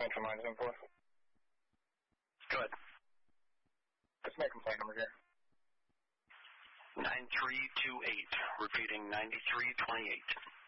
Central 974. Go ahead. What's my complaint number here? 9328. Repeating 9328.